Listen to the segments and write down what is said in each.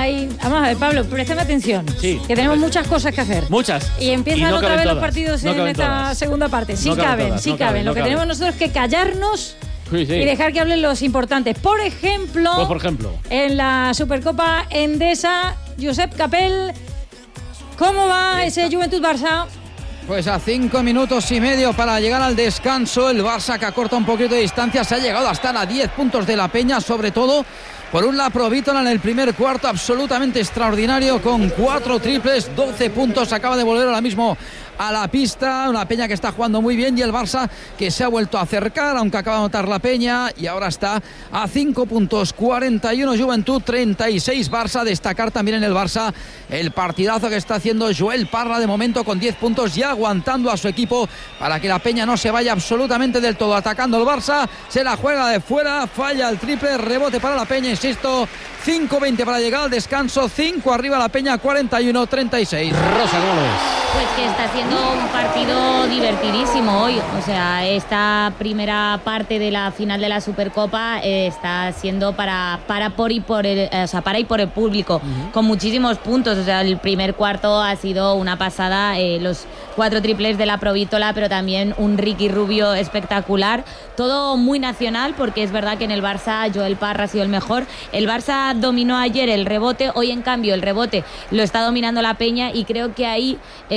ahí. Vamos a ver, Pablo, préstame atención. Sí. Que tenemos muchas cosas que hacer. Muchas. Y empiezan no otra vez todas. los partidos en esta segunda parte. Sí caben. Lo que tenemos nosotros es que callarnos y dejar que hablen los importantes. Por ejemplo, en la Supercopa Endesa, Josep Capel, ¿cómo va ese Juventud Barça? Pues a 5 minutos y medio para llegar al descanso, el Barça que acorta un poquito de distancia, se ha llegado a estar a 10 puntos de la Peña, sobre todo por un Laprovítola en el primer cuarto absolutamente extraordinario, con 4 triples, 12 puntos, acaba de volver ahora mismo a la pista, una Peña que está jugando muy bien y el Barça que se ha vuelto a acercar, aunque acaba de anotar la Peña y ahora está a 5 puntos, 41 Juventud, 36 Barça. Destacar también en el Barça el partidazo que está haciendo Joel Parra de momento con 10 puntos y aguantando a su equipo para que la Peña no se vaya absolutamente del todo, atacando el Barça, se la juega de fuera, falla el triple, rebote para la Peña, insisto, 5:20 para llegar al descanso, 5 arriba la Peña, 41-36. Rosa, ¿cómo lo ves? Pues que está siendo un partido divertidísimo hoy. O sea, esta primera parte de la final de la Supercopa está siendo para ir por el público, con muchísimos puntos. O sea, el primer cuarto ha sido una pasada, los 4 triples de Laprovítola, pero también un Ricky Rubio espectacular. Todo muy nacional, porque es verdad que en el Barça Joel Parra ha sido el mejor. El Barça dominó ayer el rebote, hoy en cambio el rebote lo está dominando la Peña y creo que ahí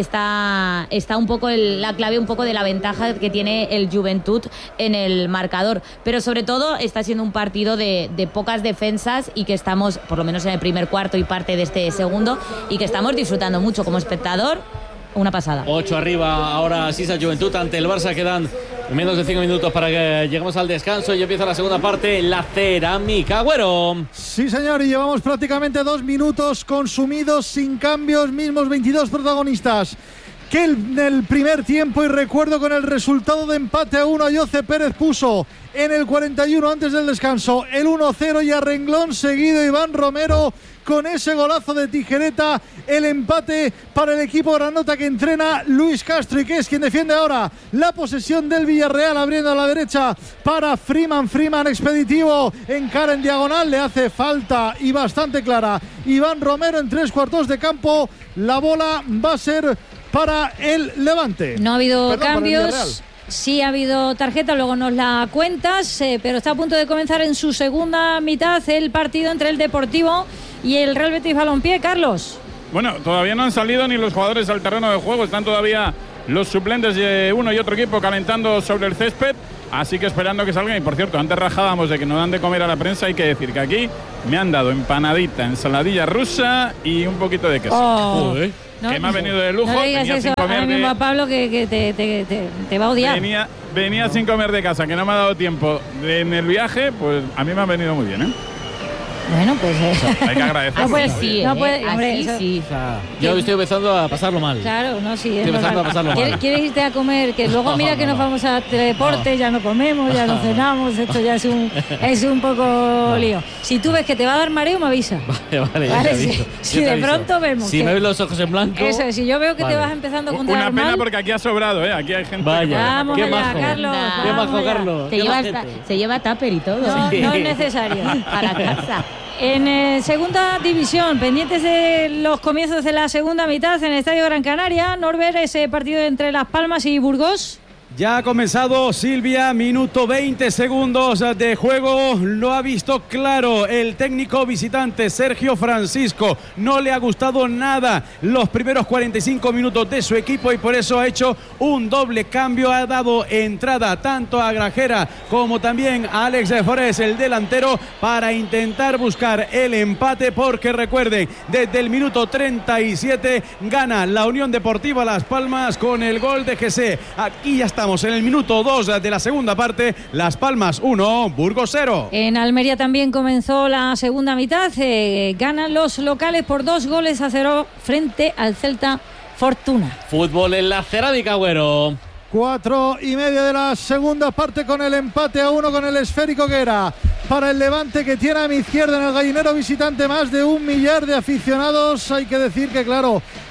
está un poco la clave un poco de la ventaja que tiene el Juventud en el marcador, pero sobre todo está siendo un partido de pocas defensas y que estamos, por lo menos en el primer cuarto y parte de este segundo, y que estamos disfrutando mucho como espectador. Una pasada. 8 arriba ahora Sisa Juventud ante el Barça. Quedan menos de 5 minutos para que lleguemos al descanso y empieza la segunda parte. La Cerámica, Agüero. Sí, señor, y llevamos prácticamente 2 minutos consumidos sin cambios, mismos 22 protagonistas que en el primer tiempo, y recuerdo con el resultado de empate a 1, Ayoce Pérez puso en el 41 antes del descanso el 1-0 y a renglón seguido Iván Romero con ese golazo de tijereta, el empate para el equipo granota que entrena Luis Castro y que es quien defiende ahora la posesión del Villarreal, abriendo a la derecha para Freeman expeditivo, encara en diagonal, le hace falta y bastante clara Iván Romero en 3/4 de campo, la bola va a ser para el Levante. No ha habido cambios. Sí ha habido tarjeta, luego nos la cuentas, pero está a punto de comenzar en su segunda mitad el partido entre el Deportivo y el Real Betis Balompié. Carlos. Bueno, todavía no han salido ni los jugadores al terreno de juego, están todavía los suplentes de uno y otro equipo calentando sobre el césped, así que esperando que salgan. Y por cierto, antes rajábamos de que no dan de comer a la prensa, hay que decir que aquí me han dado empanadita, ensaladilla rusa y un poquito de queso. Oh. No, que me ha venido de lujo. No le digas eso ahora mismo a Pablo que te va a odiar. Venía sin comer de casa, que no me ha dado tiempo en el viaje, pues a mí me ha venido muy bien, ¿eh? Bueno, pues hay que agradecer. No puede, sí, no puede, hombre, así sí. O sea, yo estoy empezando a pasarlo mal. Claro, no, sí. Estoy empezando a pasarlo mal. ¿Quieres irte a comer? Que luego mira que nos vamos a teledeporte, ya no comemos, ya no cenamos, esto ya es un poco lío. Si tú ves que te va a dar mareo, me avisa. Vale. Si de pronto vemos. Si me ves los ojos en blanco. Eso, si yo veo que te vas empezando a controlar mal. Una pena mal, porque aquí ha sobrado, ¿eh? Aquí hay gente. Vaya, vamos qué allá, majo. Carlos. Qué majo, Carlos. Se lleva tupper y todo. No, Sí. no es necesario. Para casa. En segunda división, pendientes de los comienzos de la segunda mitad en el Estadio Gran Canaria. Norbert, ese partido entre Las Palmas y Burgos. Ya ha comenzado, Silvia, minuto 20 segundos de juego, lo ha visto claro el técnico visitante Sergio Francisco, no le ha gustado nada los primeros 45 minutos de su equipo y por eso ha hecho un doble cambio, ha dado entrada tanto a Grajera como también a Alex Forés, el delantero, para intentar buscar el empate, porque recuerden, desde el minuto 37 gana la Unión Deportiva Las Palmas con el gol de Jesse. Aquí ya está. Estamos en el minuto 2 de la segunda parte. Las Palmas 1, Burgos 0. En Almería también comenzó la segunda mitad. Ganan los locales por 2-0 frente al Celta Fortuna. Fútbol en la Cerámica, Agüero. 4:30 de la segunda parte con el empate a 1 con el esférico que era para el Levante, que tiene a mi izquierda en el gallinero visitante más de 1 millar de aficionados. Hay que decir que claro,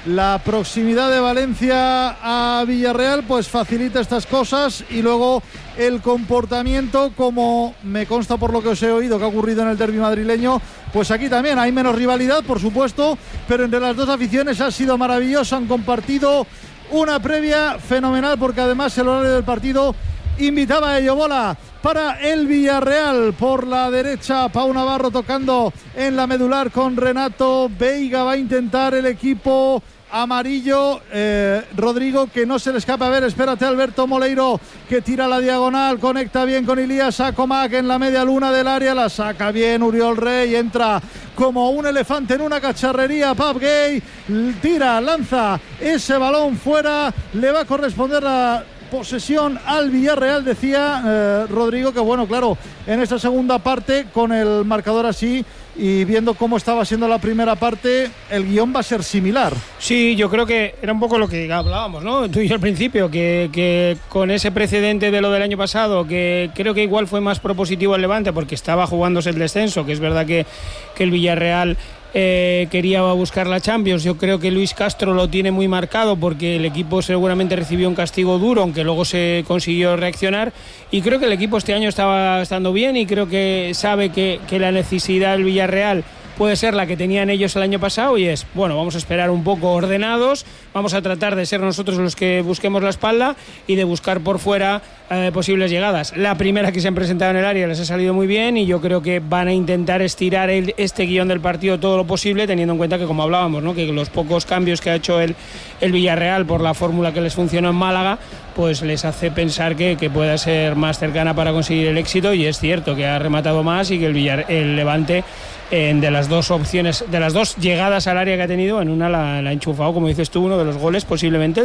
la proximidad de Valencia a Villarreal pues facilita estas cosas, y luego el comportamiento, como me consta por lo que os he oído que ha ocurrido en el derbi madrileño, pues aquí también hay menos rivalidad, por supuesto, pero entre las dos aficiones ha sido maravilloso. Han compartido una previa fenomenal, porque además el horario del partido invitaba a ello. Bola para el Villarreal por la derecha, Pau Navarro tocando en la medular con Renato Veiga. Va a intentar el equipo amarillo, Rodrigo, que no se le escapa. A ver, espérate, Alberto Moleiro, que tira la diagonal, conecta bien con Ilías Akomak en la media luna del área, la saca bien Uriol Rey, entra como un elefante en una cacharrería Pape Gueye, tira, lanza ese balón fuera, le va a corresponder la posesión al Villarreal. Decía Rodrigo que bueno, claro, en esta segunda parte, con el marcador así y viendo cómo estaba siendo la primera parte, el guión va a ser similar. Sí, yo creo que era un poco lo que hablábamos, ¿no? Tú y yo al principio, que con ese precedente de lo del año pasado, que creo que igual fue más propositivo el Levante porque estaba jugándose el descenso, que es verdad que el Villarreal quería buscar la Champions. Yo creo que Luis Castro lo tiene muy marcado porque el equipo seguramente recibió un castigo duro, aunque luego se consiguió reaccionar, y creo que el equipo este año estaba estando bien, y creo que sabe que la necesidad del Villarreal puede ser la que tenían ellos el año pasado, y es, bueno, vamos a esperar un poco ordenados, vamos a tratar de ser nosotros los que busquemos la espalda y de buscar por fuera posibles llegadas. La primera que se han presentado en el área les ha salido muy bien, y yo creo que van a intentar estirar este guión del partido todo lo posible, teniendo en cuenta que, como hablábamos, ¿no?, que los pocos cambios que ha hecho el Villarreal por la fórmula que les funcionó en Málaga, pues les hace pensar que pueda ser más cercana para conseguir el éxito, y es cierto que ha rematado más y que el Levante, de las dos opciones, de las dos llegadas al área que ha tenido, en una la ha enchufado, como dices tú, uno de los goles posiblemente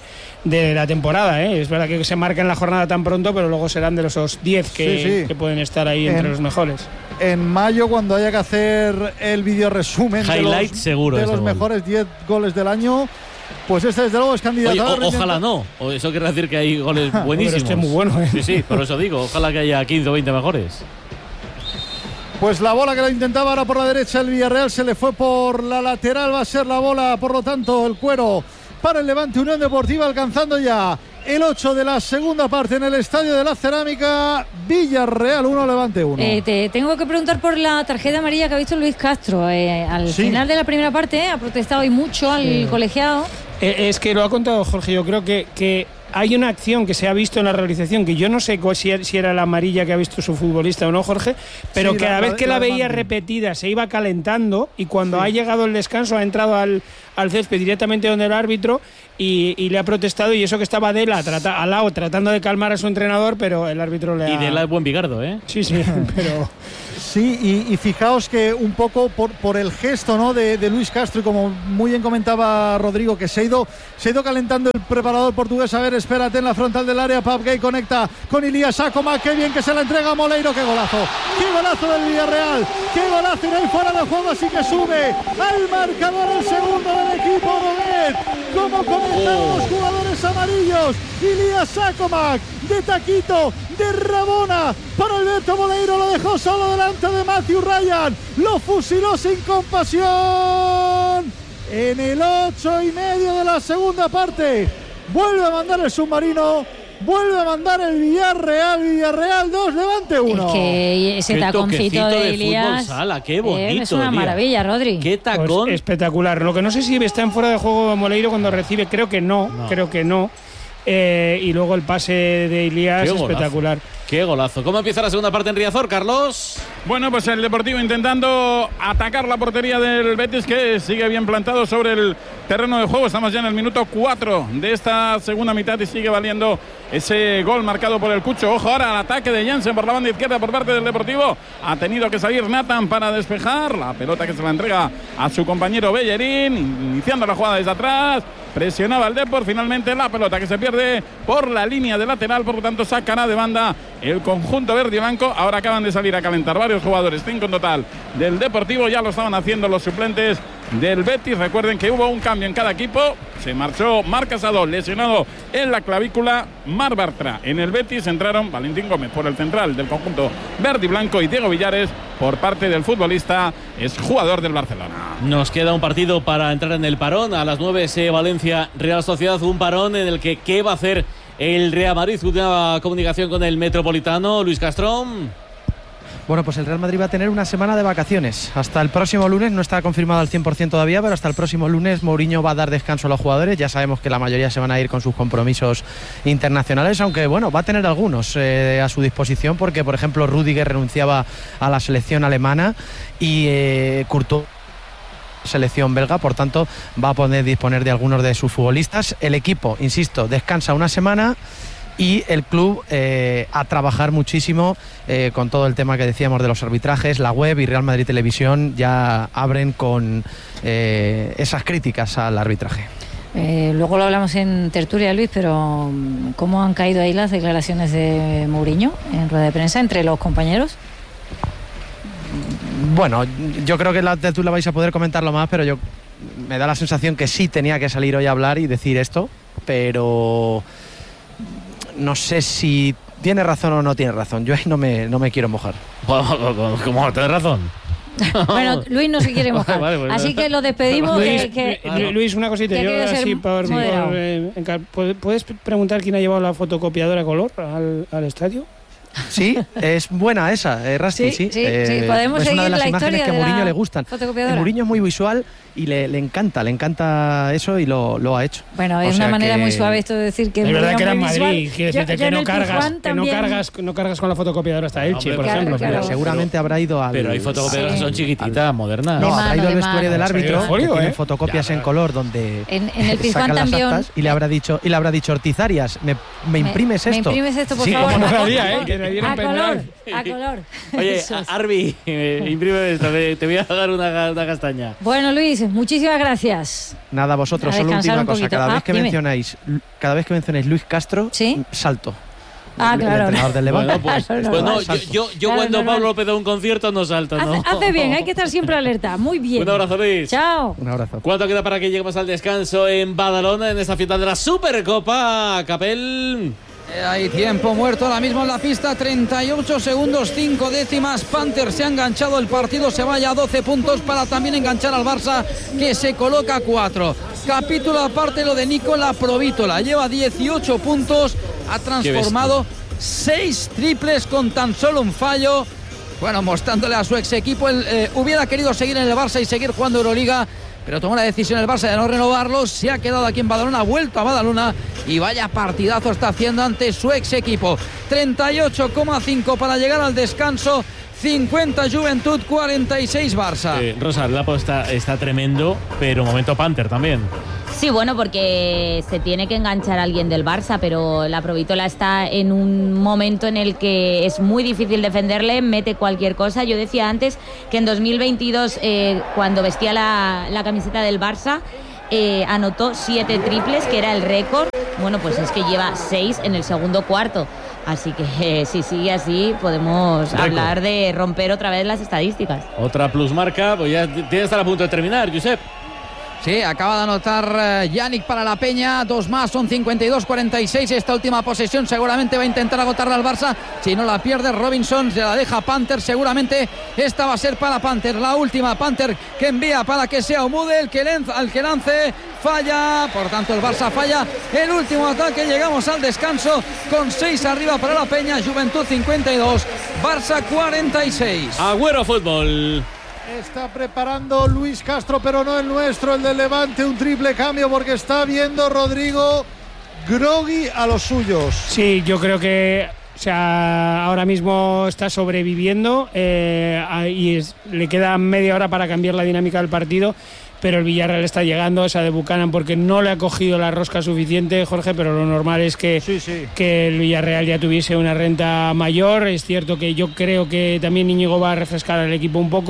de la temporada, ¿eh? Es verdad que se marca en la jornada tan pronto, pero luego serán de los 10 que pueden estar ahí entre los mejores. En mayo, cuando haya que hacer el vídeo resumen highlight seguro de los mejores 10 goles del año, pues este desde luego es candidato. Oye, ojalá no, o eso quiere decir que hay goles buenísimos. Pero este es muy bueno, ¿eh? Sí, por eso digo, ojalá que haya 15 o 20 mejores. Pues la bola que la intentaba ahora por la derecha el Villarreal, se le fue por la lateral, va a ser la bola, por lo tanto, el cuero para el Levante Unión Deportiva, alcanzando ya el 8 de la segunda parte en el Estadio de la Cerámica. Villarreal 1, Levante 1. Te tengo que preguntar por la tarjeta amarilla que ha visto Luis Castro. Al final de la primera parte ha protestado y mucho al colegiado. Es que lo ha contado Jorge, yo creo que hay una acción que se ha visto en la realización, que yo no sé si era la amarilla que ha visto su futbolista o no, Jorge, pero que cada vez que la veía repetida se iba calentando, y cuando ha llegado el descanso ha entrado al césped directamente donde el árbitro y le ha protestado, y eso que estaba Dela al lado tratando de calmar a su entrenador, pero el árbitro le ha... Y Dela es buen bigardo, ¿eh? Sí, pero... Sí, y fijaos que un poco por el gesto, ¿no?, de Luis Castro, y como muy bien comentaba Rodrigo, que se ha ido calentando el preparador portugués. A ver, espérate, en la frontal del área, Pape Gueye conecta con Ilías Akomak, qué bien que se la entrega a Moleiro, qué golazo del Villarreal, qué golazo, y ahí fuera de juego, así que sube al marcador el segundo del equipo Roguet, como comentaron los jugadores amarillos. Ilías Akomak de taquito, de rabona para Alberto Moleiro, lo dejó solo delante de Matthew Ryan, lo fusiló sin compasión en el 8:30 de la segunda parte. Vuelve a mandar el submarino, vuelve a mandar el Villarreal 2, Levante 1. Es que ese taconcito de Ilías sala, qué bonito, es una maravilla, Rodri. Qué tacón. Pues espectacular. Lo que no sé si está en fuera de juego Moleiro cuando recibe, creo que no. Y luego el pase de Ilías, espectacular. Qué golazo. ¿Cómo empieza la segunda parte en Riazor, Carlos? Bueno, pues el Deportivo intentando atacar la portería del Betis, que sigue bien plantado sobre el terreno de juego. Estamos ya en el minuto 4 de esta segunda mitad y sigue valiendo ese gol marcado por el Cucho. Ojo ahora al ataque de Jansen por la banda izquierda por parte del Deportivo. Ha tenido que salir Nathan para despejar la pelota, que se la entrega a su compañero Bellerín, iniciando la jugada desde atrás. Presionaba el Depor, finalmente la pelota que se pierde por la línea de lateral, por lo tanto sacará de banda el conjunto verde y blanco. Ahora acaban de salir a calentar varios jugadores, 5 en total del Deportivo. Ya lo estaban haciendo los suplentes del Betis. Recuerden que hubo un cambio en cada equipo. Se marchó Marc Casado, lesionado en la clavícula. Marc Bartra en el Betis. Entraron Valentín Gómez por el central del conjunto verde y blanco y Diego Villares por parte del futbolista, es jugador del Barcelona. Nos queda un partido para entrar en el parón. A las 9 Valencia Real Sociedad, un parón en el que ¿qué va a hacer el Real Madrid? Una comunicación con el Metropolitano, Luis Castro. Bueno, pues el Real Madrid va a tener una semana de vacaciones. Hasta el próximo lunes, no está confirmado al 100% todavía, pero hasta el próximo lunes Mourinho va a dar descanso a los jugadores. Ya sabemos que la mayoría se van a ir con sus compromisos internacionales, aunque bueno, va a tener algunos a su disposición, porque por ejemplo Rüdiger renunciaba a la selección alemana y Courtois selección belga, por tanto va a poder disponer de algunos de sus futbolistas. El equipo, insisto, descansa una semana y el club a trabajar muchísimo con todo el tema que decíamos de los arbitrajes. La web y Real Madrid Televisión ya abren con esas críticas al arbitraje. Luego lo hablamos en tertulia, Luis, pero ¿cómo han caído ahí las declaraciones de Mourinho en rueda de prensa entre los compañeros? Bueno, yo creo que en la tertulia vais a poder comentarlo más, pero me da la sensación que sí tenía que salir hoy a hablar y decir esto, pero no sé si tiene razón o no tiene razón. Yo ahí no me quiero mojar. ¿Cómo? ¿Tienes razón? Bueno, Luis no se quiere mojar, vale, pues, así que lo despedimos. Luis, una cosita, yo así ¿puedes preguntar quién ha llevado la fotocopiadora a color al estadio? Sí, es buena esa, Rasti, sí. Podemos es seguir una de las la imágenes historia que a Mourinho le gustan. Mourinho es muy visual y le encanta eso y lo ha hecho. Bueno, es una manera muy suave esto de decir que es verdad que era en Madrid, quiere decirte que no cargas con la fotocopiadora hasta Elche, por ejemplo. Claro. Seguramente habrá ido al... Pero hay fotocopiadoras que son chiquititas, modernas. No, habrá ido al vestuario del árbitro, que tiene fotocopias en color donde en el Pizjuán también actas, y le habrá dicho Ortiz Arias, ¿me imprimes esto? Me imprimes esto, por favor. Como no sabía, que le dieron a color. Oye, Arbi, imprime esto, te voy a dar una castaña. Bueno, Luis, muchísimas gracias. Nada, vosotros, solo última cosa. Cada vez que mencionáis Luis Castro, ¿sí? Salto. Claro. El entrenador del Levante. Yo cuando Pablo López da un concierto no salto, ¿no? Hace bien, hay que estar siempre alerta. Muy bien. Un abrazo, Luis. Chao. Un abrazo. ¿Cuánto queda para que lleguemos al descanso en Badalona en esta fiesta de la Supercopa, Capel? Hay tiempo muerto ahora mismo en la pista, 38 segundos, 5 décimas. Panther se ha enganchado, el partido se vaya a 12 puntos para también enganchar al Barça, que se coloca 4. Capítulo aparte lo de Nicola Provítola, lleva 18 puntos, ha transformado 6 triples con tan solo un fallo. Bueno, mostrándole a su ex equipo, hubiera querido seguir en el Barça y seguir jugando Euroliga, pero tomó la decisión el Barça de no renovarlo. Se ha quedado aquí en Badalona, ha vuelto a Badalona y vaya partidazo está haciendo ante su ex equipo. 38,5 para llegar al descanso. 50 Juventud, 46 Barça. Rosa, el Lapo está tremendo, pero momento Panther también. Sí, bueno, porque se tiene que enganchar a alguien del Barça, pero la Provítola está en un momento en el que es muy difícil defenderle, mete cualquier cosa. Yo decía antes que en 2022, cuando vestía la camiseta del Barça, anotó 7 triples, que era el récord. Bueno, pues es que lleva 6 en el segundo cuarto. Así que si sigue así podemos hablar de romper otra vez las estadísticas. Otra plusmarca, pues ya tiene que estar a punto de terminar, Josep. Sí, acaba de anotar Yannick para la Peña, 2 más, son 52-46. Esta última posesión seguramente va a intentar agotarla al Barça. Si no la pierde Robinson, se la deja Panther. Seguramente esta va a ser para Panther, la última. Panther que envía para que sea Omude el que lance, falla. Por tanto el Barça falla el último ataque. Llegamos al descanso con 6 arriba para la Peña. Juventud 52, Barça 46. Agüero Fútbol. Está preparando Luis Castro, pero no el nuestro, el del Levante, un triple cambio porque está viendo Rodrigo groggy a los suyos. Sí, yo creo que ahora mismo está sobreviviendo y le queda media hora para cambiar la dinámica del partido. Pero el Villarreal está llegando, esa de Buchanan, porque no le ha cogido la rosca suficiente, Jorge, pero lo normal es que el Villarreal ya tuviese una renta mayor. Es cierto que yo creo que también Íñigo va a refrescar al equipo un poco,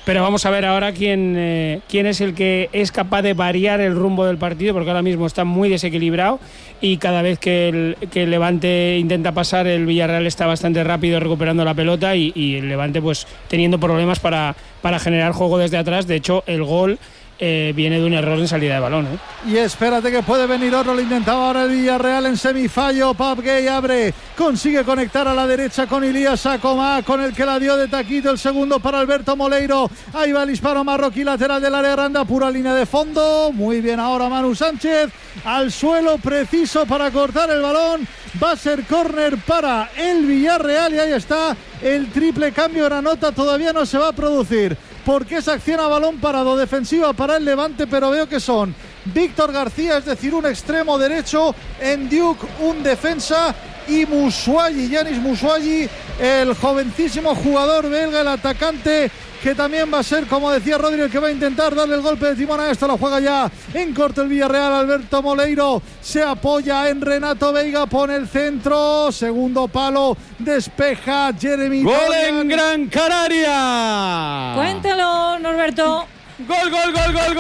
pero vamos a ver ahora quién es el que es capaz de variar el rumbo del partido, porque ahora mismo está muy desequilibrado y cada vez que el Levante intenta pasar, el Villarreal está bastante rápido recuperando la pelota y el Levante pues teniendo problemas para generar juego desde atrás. De hecho, el gol viene de un error en salida de balón. Y espérate que puede venir otro, lo intentaba ahora el Villarreal en semifallo. Pap Gay abre, consigue conectar a la derecha con Ilías Acomá, con el que la dio de taquito. El segundo para Alberto Moleiro, ahí va el disparo marroquí, lateral del área grande, pura línea de fondo. Muy bien ahora Manu Sánchez, al suelo, preciso para cortar el balón. Va a ser córner para el Villarreal y ahí está el triple cambio de la nota. Todavía no se va a producir porque es acción a balón parado defensiva para el Levante, pero veo que son Víctor García, es decir, un extremo derecho, Ndiuk, un defensa, y Moussouayi, Yanis Moussouayi, el jovencísimo jugador belga, el atacante, que también va a ser, como decía Rodri, el que va a intentar darle el golpe de timón a esto. Lo juega ya en corto el Villarreal. Alberto Moleiro se apoya en Renato Veiga, pone el centro, segundo palo, despeja Jeremy. ¡Gol en Gran Canaria! Cuéntalo, Norberto. ¡Gol, gol, gol, gol!